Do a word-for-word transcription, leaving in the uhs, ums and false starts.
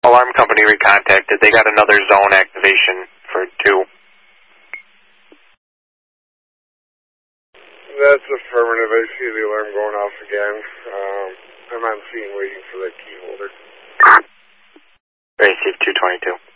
alarm company we contacted. They got another zone activation for two. That's affirmative. I see the alarm going off again. Um, I'm on scene waiting for that key holder. Received two twenty-two.